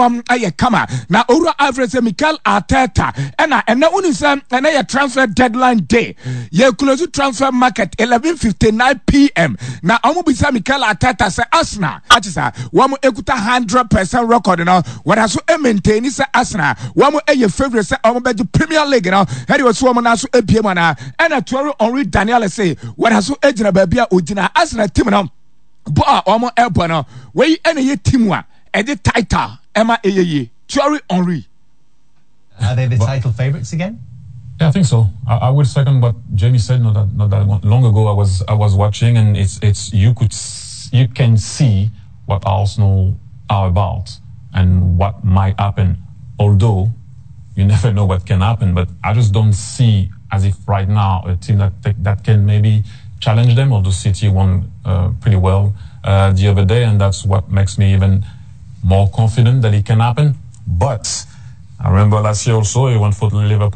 aye kama na Ora Alvarez Mikel Arteta and unisem and a transfer deadline day ye close transfer market 11:59 p.m. na omo bisa Mikel Arteta say Arsenal atisa wamo ekuta 100% record now what has so maintain is Arsenal wamo a favorite say omo be Premier League now heady was wamo na so ebiem na and a Thierry Henry Daniel say what has so ejina babia ojina Arsenal team now bo omo elbo no we any team wa e the title Emma Ayeye, Thierry Henry. Are they the title favourites again? Yeah, I think so. I would second what Jamie said. Not that long ago. I was watching, and it's you can see what Arsenal are about and what might happen. Although you never know what can happen, but I just don't see as if right now a team that can maybe challenge them. Although City won pretty well the other day, and that's what makes me even more confident that it can happen. But I remember last year also, he went for Liverpool.